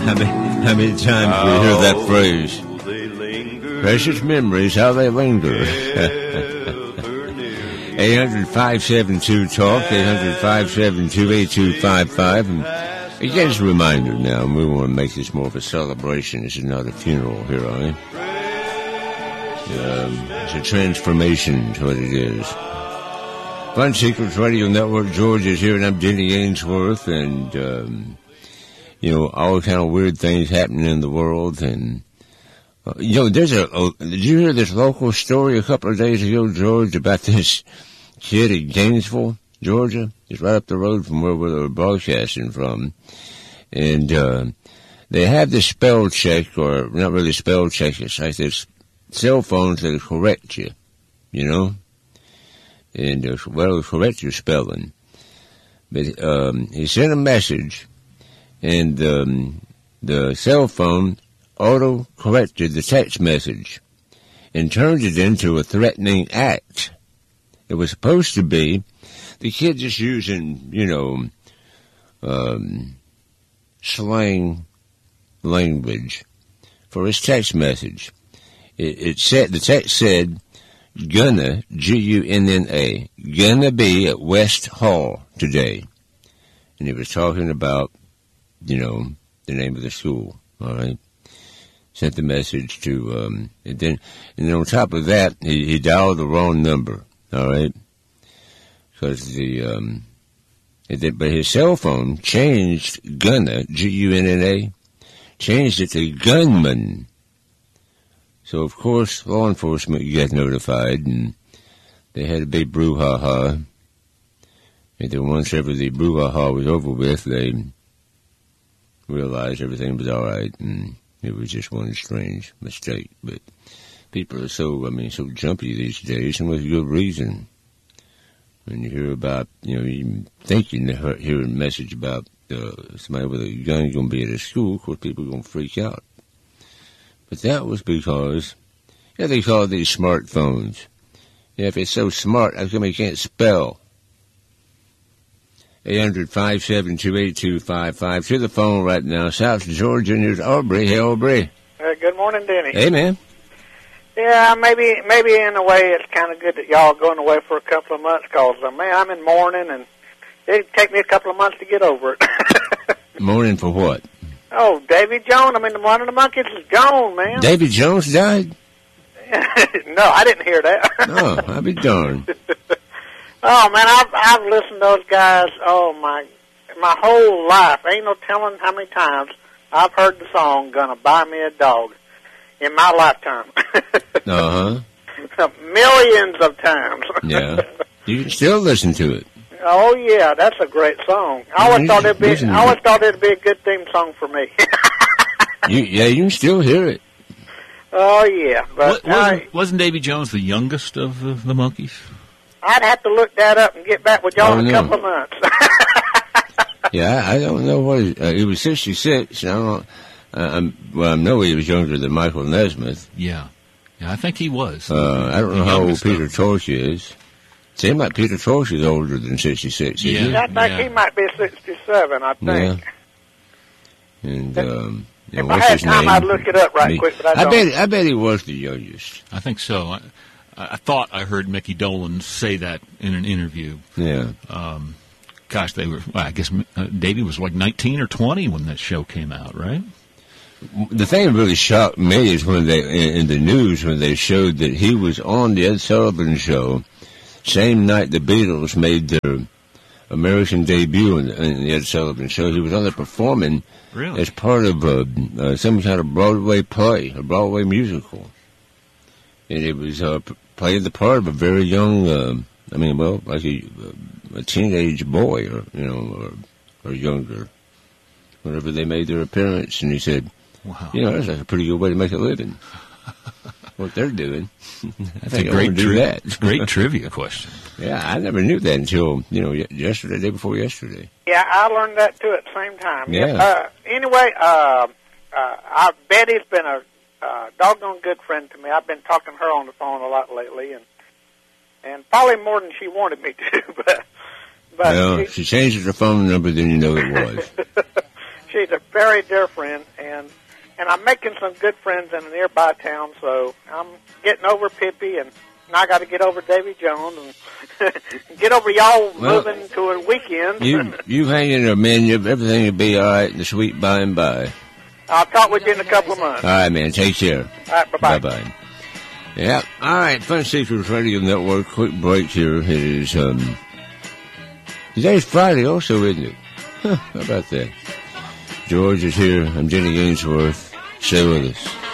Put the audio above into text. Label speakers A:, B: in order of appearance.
A: How many times we hear that phrase? Precious memories, how they linger. 800-572-TALK, 800-572-8255. And again, as a reminder now, we want to make this more of a celebration. This is not a funeral here, are we? It's a transformation is what it is. Fun Secrets Radio Network, George is here, and I'm Denny Ainsworth, and, all kind of weird things happening in the world, and, did you hear this local story a couple of days ago, George, about this kid in Gainesville, Georgia? It's right up the road from where we were broadcasting from, and, they have this spell check, or not really spell check, it's like this cell phones that'll correct you, and it'll correct your spelling. But he sent a message, and the cell phone auto-corrected the text message and turned it into a threatening act. It was supposed to be the kid just using, slang language for his text message. The text said, gonna, G-U-N-N-A, gonna be at West Hall today. And he was talking about, the name of the school, all right? Sent the message to, and then on top of that, he dialed the wrong number, all right? Because but his cell phone changed gonna, G-U-N-N-A, changed it to gunman. So, of course, law enforcement got notified, and they had a big brouhaha. And then once ever the brouhaha was over with, they realized everything was all right, and it was just one strange mistake. But people are so jumpy these days, and with good reason. When you hear about, you think you hear a message about somebody with a gun going to be at a school, of course, people are going to freak out. But that was because, they call these smartphones. If it's so smart, how come you can't spell? 800-572-8255. To the phone right now. South Georgia, and there's Aubrey. Hey, Aubrey.
B: Good morning, Denny.
A: Hey, man.
B: Yeah, maybe in a way it's kind of good that y'all are going away for a couple of months, because, I'm in mourning, and it'd take me a couple of months to get over it.
A: Mourning for what?
B: Oh, Davy Jones. One of the monkeys is gone, man.
A: Davy Jones died?
B: No, I didn't hear that.
A: Oh, I'll be darned.
B: Oh, man, I've listened to those guys, my whole life. Ain't no telling how many times I've heard the song, Gonna Buy Me a Dog, in my lifetime.
A: Uh-huh.
B: Millions of times.
A: Yeah. You can still listen to it.
B: Oh, yeah, that's a great song. I always thought it'd be a good theme song for me.
A: You can still hear it.
B: Oh, yeah. But
C: wasn't Davy Jones the youngest of the Monkees?
B: I'd have to look that up and get back with y'all in a couple of months.
A: Yeah, I don't know what he was 66. I know he was younger than Michael Nesmith.
C: Yeah, I think he was.
A: I don't know how old Peter Tosh is. Seems like Peter Tosh is older than 66.
B: Yeah, I think he might be 67, I think.
A: Yeah. And,
B: if I had time, I'd look it up quick, but I don't.
A: I bet he was the youngest.
C: I think so. I thought I heard Mickey Dolenz say that in an interview.
A: Yeah.
C: Gosh, I guess Davey was like 19 or 20 when that show came out, right?
A: The thing that really shocked me is when in the news, when they showed that he was on the Ed Sullivan Show, same night the Beatles made their American debut in the Ed Sullivan Show. He was on there performing as part of some kind of Broadway play, a Broadway musical. And it was playing the part of a very young, like a teenage boy, or younger, whenever they made their appearance. And he said,
C: "Wow,
A: that's a pretty good way to make a living." What they're doing,
C: that's a great great trivia question.
B: Yeah,
A: I never knew that until yesterday, day before yesterday.
B: Yeah, I learned that too at the same time.
A: Yeah.
B: Anyway, Betty's been a doggone good friend to me. I've been talking to her on the phone a lot lately, and probably more than she wanted me to. But
A: she changed her phone number, then it was.
B: she's a very dear friend, and I'm making some good friends in a nearby town, so I'm getting over Pippi, and now I got to get over Davy Jones, and get over y'all moving to a weekend.
A: You hang in there, man. Everything will be all right in the sweet by and by.
B: I'll talk with you in a couple of months.
A: All right, man. Take care.
B: All right, bye-bye.
A: Bye-bye. Yeah. All right, Fun Secrets Radio Network. Quick break here. It is, today's Friday also, isn't it? Huh, how about that? George is here. I'm Jenny Gainsworth. Stay with us.